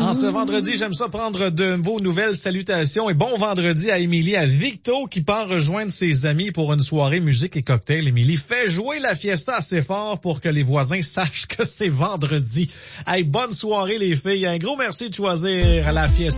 En ce vendredi, j'aime ça prendre de vos nouvelles salutations et bon vendredi à Émilie, à Victo qui part rejoindre ses amis pour une soirée musique et cocktail. Émilie, fais jouer la fiesta assez fort pour que les voisins sachent que c'est vendredi. Hey, bonne soirée les filles. Un gros merci de choisir la fiesta.